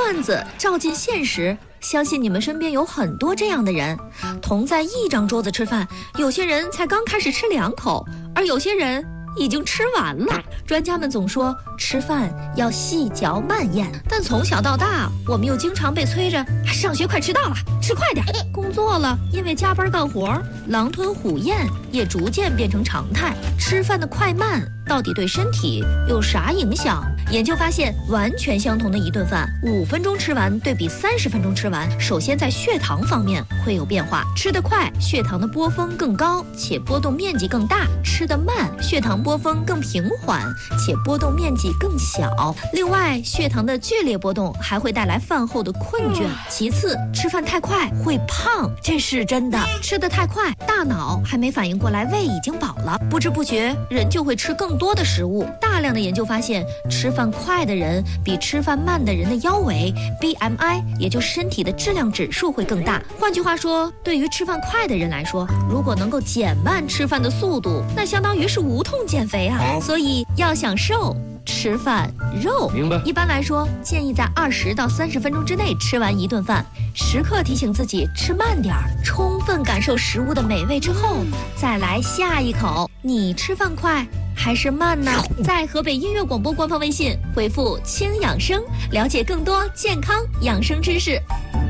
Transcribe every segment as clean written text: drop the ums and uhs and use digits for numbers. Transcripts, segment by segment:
段子照进现实，相信你们身边有很多这样的人，同在一张桌子吃饭，有些人才刚开始吃2口，而有些人已经吃完了。专家们总说吃饭要细嚼慢咽，但从小到大，我们又经常被催着上学快迟到了，吃快点。工作了，因为加班干活，狼吞虎咽也逐渐变成常态。吃饭的快慢到底对身体有啥影响？研究发现，完全相同的一顿饭，5分钟吃完对比30分钟吃完，首先在血糖方面会有变化。吃得快，血糖的波峰更高，且波动面积更大；吃得慢，血糖波峰更平缓，且波动面积更小。另外，血糖的剧烈波动还会带来饭后的困倦。其次，吃饭太快会胖，这是真的。吃得太快，大脑还没反应过来胃已经饱了，不知不觉人就会吃更多的食物。大量的研究发现，吃饭快的人比吃饭慢的人的腰围 BMI， 也就是身体的质量指数会更大。换句话说，对于吃饭快的人来说，如果能够减慢吃饭的速度，那相当于是无痛减肥啊。所以要想瘦，吃饭肉。 明白。 一般来说，建议在20到30分钟之内吃完一顿饭，时刻提醒自己吃慢点儿，充分感受食物的美味之后，再来下一口。你吃饭快还是慢呢？在河北音乐广播官方微信回复“轻养生”，了解更多健康养生知识。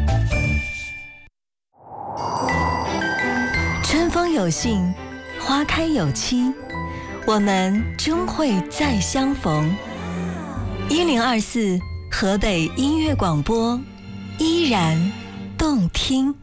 春风有信，花开有期，我们终会再相逢。1024河北音乐广播，依然动听。